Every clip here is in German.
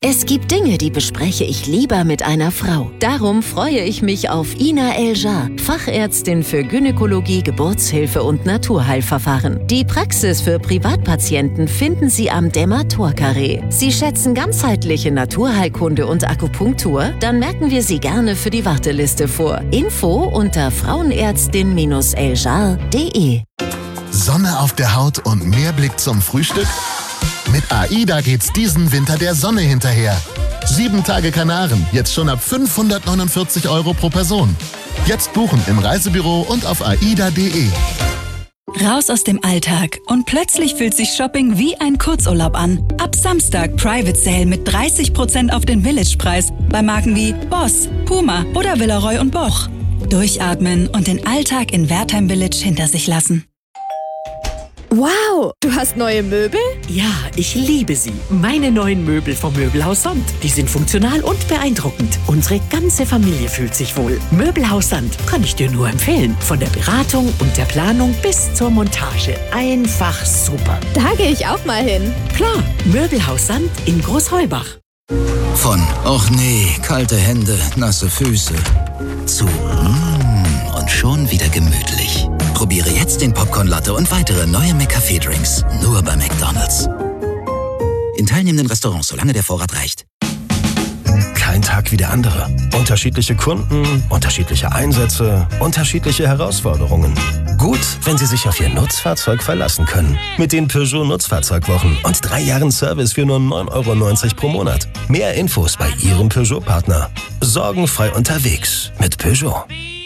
Es gibt Dinge, die bespreche ich lieber mit einer Frau. Darum freue ich mich auf Ina El-Jar, Fachärztin für Gynäkologie, Geburtshilfe und Naturheilverfahren. Die Praxis für Privatpatienten finden Sie am Demator-Carré. Sie schätzen ganzheitliche Naturheilkunde und Akupunktur? Dann merken wir Sie gerne für die Warteliste vor. Info unter frauenärztin-eljar.de. Sonne auf der Haut und mehr Blick zum Frühstück? Mit AIDA geht's diesen Winter der Sonne hinterher. 7 Tage Kanaren, jetzt schon ab 549 € pro Person. Jetzt buchen im Reisebüro und auf aida.de. Raus aus dem Alltag und plötzlich fühlt sich Shopping wie ein Kurzurlaub an. Ab Samstag Private Sale mit 30% auf den Village-Preis bei Marken wie Boss, Puma oder Villeroy & Boch. Durchatmen und den Alltag in Wertheim Village hinter sich lassen. Wow, du hast neue Möbel? Ja, ich liebe sie. Meine neuen Möbel vom Möbelhaus Sand. Die sind funktional und beeindruckend. Unsere ganze Familie fühlt sich wohl. Möbelhaus Sand kann ich dir nur empfehlen. Von der Beratung und der Planung bis zur Montage. Einfach super. Da gehe ich auch mal hin. Klar, Möbelhaus Sand in Großheubach. Von "Och nee, kalte Hände, nasse Füße" zu und schon wieder gemütlich. Probiere jetzt den Popcorn Latte und weitere neue McCafé-Drinks. Nur bei McDonald's. In teilnehmenden Restaurants, solange der Vorrat reicht. Kein Tag wie der andere. Unterschiedliche Kunden, unterschiedliche Einsätze, unterschiedliche Herausforderungen. Gut, wenn Sie sich auf Ihr Nutzfahrzeug verlassen können. Mit den Peugeot Nutzfahrzeugwochen und 3 Jahren Service für nur 9,90 € pro Monat. Mehr Infos bei Ihrem Peugeot-Partner. Sorgenfrei unterwegs mit Peugeot.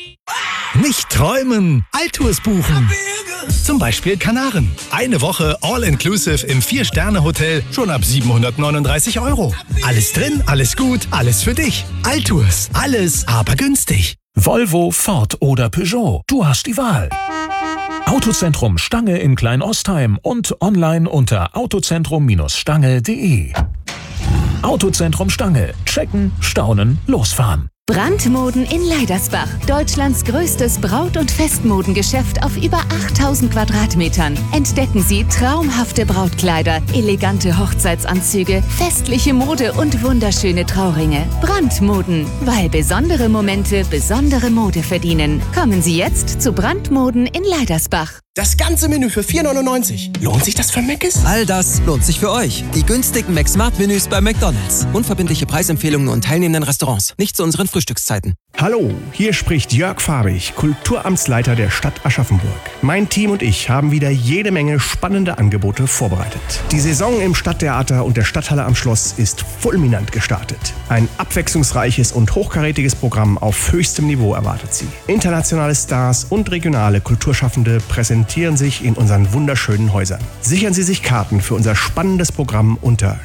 Nicht träumen, Altours buchen. Zum Beispiel Kanaren. Eine Woche All-Inclusive im 4-Sterne-Hotel schon ab 739 €. Alles drin, alles gut, alles für dich. Altours, alles aber günstig. Volvo, Ford oder Peugeot. Du hast die Wahl. Autozentrum Stange in Kleinostheim und online unter autozentrum-stange.de. Autozentrum Stange. Checken, staunen, losfahren. Brandmoden in Leidersbach. Deutschlands größtes Braut- und Festmodengeschäft auf über 8000 Quadratmetern. Entdecken Sie traumhafte Brautkleider, elegante Hochzeitsanzüge, festliche Mode und wunderschöne Trauringe. Brandmoden, weil besondere Momente besondere Mode verdienen. Kommen Sie jetzt zu Brandmoden in Leidersbach. Das ganze Menü für 4,99 €. Lohnt sich das für Mc's? All das lohnt sich für euch. Die günstigen McSmart-Menüs bei McDonald's. Unverbindliche Preisempfehlungen und teilnehmenden Restaurants. Nicht zu unseren Frühstückszeiten. Hallo, hier spricht Jörg Fahrig, Kulturamtsleiter der Stadt Aschaffenburg. Mein Team und ich haben wieder jede Menge spannende Angebote vorbereitet. Die Saison im Stadttheater und der Stadthalle am Schloss ist fulminant gestartet. Ein abwechslungsreiches und hochkarätiges Programm auf höchstem Niveau erwartet Sie. Internationale Stars und regionale Kulturschaffende präsentieren sich in unseren wunderschönen Häusern. Sichern Sie sich Karten für unser spannendes Programm unter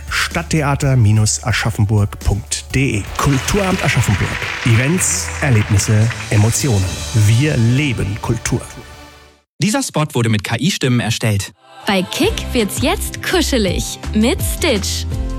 stadttheater-aschaffenburg.de. Kulturamt Aschaffenburg. Events, Erlebnisse, Emotionen. Wir leben Kultur. Dieser Spot wurde mit KI-Stimmen erstellt. Bei Kick wird's jetzt kuschelig mit Stitch.